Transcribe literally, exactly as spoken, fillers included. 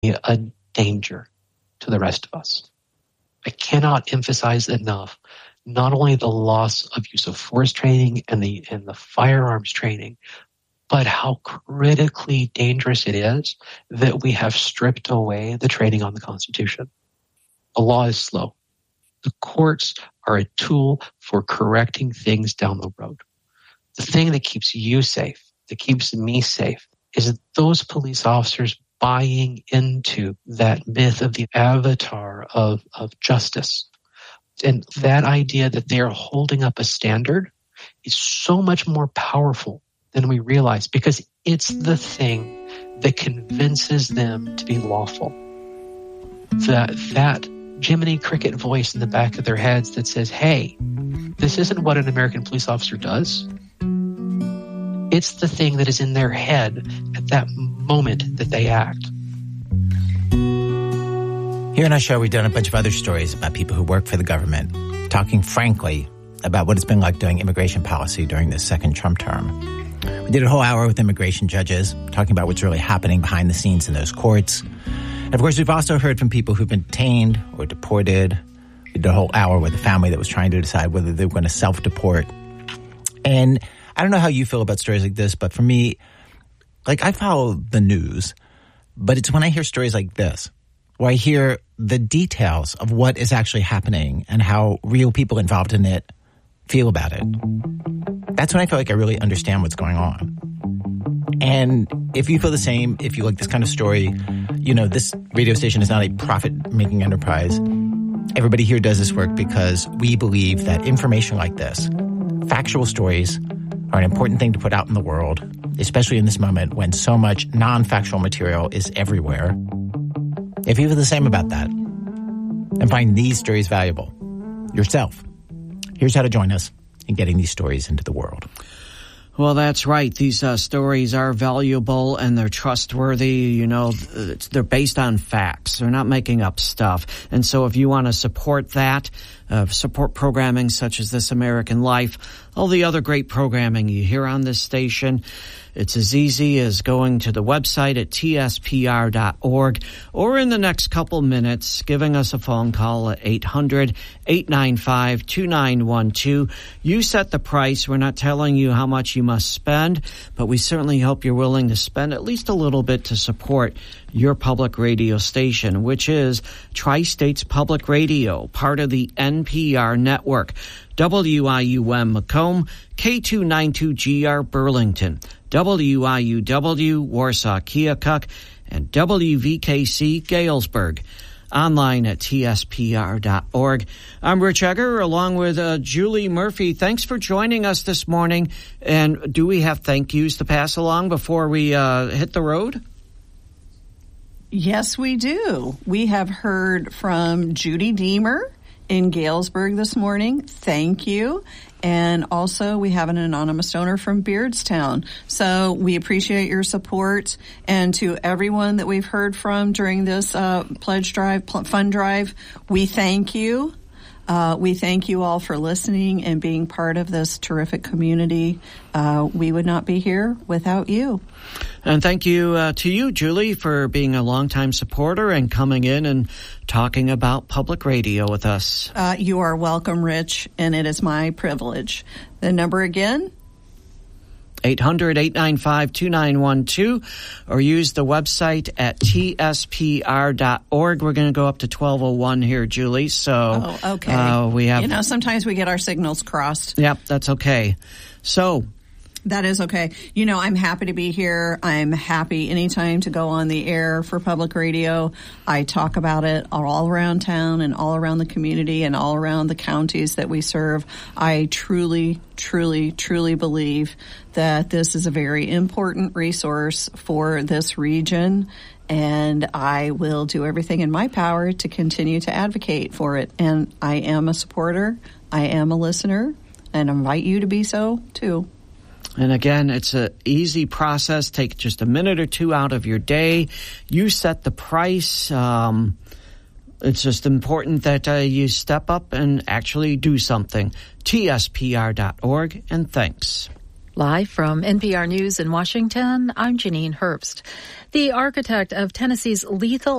a danger to the rest of us. I cannot emphasize enough not only the loss of use of force training and the and the firearms training, but how critically dangerous it is that we have stripped away the training on the Constitution. The law is slow. The courts are a tool for correcting things down the road. The thing that keeps you safe, that keeps me safe, is that those police officers buying into that myth of the avatar of, of justice. And that idea that they are holding up a standard is so much more powerful than we realize, because it's the thing that convinces them to be lawful. That, that Jiminy Cricket voice in the back of their heads that says, hey, this isn't what an American police officer does. It's the thing that is in their head at that moment that they act. Here in our show, we've done a bunch of other stories about people who work for the government, talking frankly about what it's been like doing immigration policy during this second Trump term. We did a whole hour with immigration judges, talking about what's really happening behind the scenes in those courts. And of course, we've also heard from people who've been detained or deported. We did a whole hour with a family that was trying to decide whether they were going to self-deport. And I don't know how you feel about stories like this, but for me, like, I follow the news, but it's when I hear stories like this, where I hear the details of what is actually happening and how real people involved in it feel about it. That's when I feel like I really understand what's going on. And if you feel the same, if you like this kind of story, you know, this radio station is not a profit-making enterprise. Everybody here does this work because we believe that information like this, factual stories, are an important thing to put out in the world, especially in this moment when so much non-factual material is everywhere. If you feel the same about that and find these stories valuable yourself, here's how to join us in getting these stories into the world. Well, that's right. These uh, stories are valuable and they're trustworthy. You know, they're based on facts. They're not making up stuff. And so if you want to support that, uh, support programming such as This American Life, all the other great programming you hear on this station, it's as easy as going to the website at T S P R dot org or in the next couple minutes giving us a phone call at eight hundred, eight nine five, two nine one two. You set the price. We're not telling you how much you must spend, but we certainly hope you're willing to spend at least a little bit to support your public radio station, which is Tri-States Public Radio, part of the N P R network. W I U M Macomb, K two ninety-two G R Burlington, W I U W Warsaw Keokuk, and W V K C Galesburg. Online at T S P R dot org. I'm Rich Egger along with uh, Julie Murphy. Thanks for joining us this morning. And do we have thank yous to pass along before we uh, hit the road? Yes, we do. We have heard from Judy Deemer in Galesburg this morning. Thank you. And also we have an anonymous donor from Beardstown. So we appreciate your support. And to everyone that we've heard from during this uh, pledge drive, pl- fund drive, we thank you. Uh, we thank you all for listening and being part of this terrific community. Uh, we would not be here without you. And thank you uh, to you, Julie, for being a longtime supporter and coming in and talking about public radio with us. Uh, you are welcome, Rich, and it is my privilege. The number again? eight hundred, eight nine five, two nine one two, or use the website at T S P R dot org. We're going to go up to twelve oh one here, Julie. So, oh, okay. Uh, we have, you know, sometimes we get our signals crossed. Yep, that's okay. So, that is okay. You know, I'm happy to be here. I'm happy anytime to go on the air for public radio. I talk about it all around town and all around the community and all around the counties that we serve. I truly, truly, truly believe that this is a very important resource for this region, and I will do everything in my power to continue to advocate for it. And I am a supporter. I am a listener, and I invite you to be so, too. And again, it's an easy process. Take just a minute or two out of your day. You set the price. Um, it's just important that uh, you step up and actually do something. T S P R dot org, and thanks. Live from N P R News in Washington, I'm Janine Herbst. The architect of Tennessee's lethal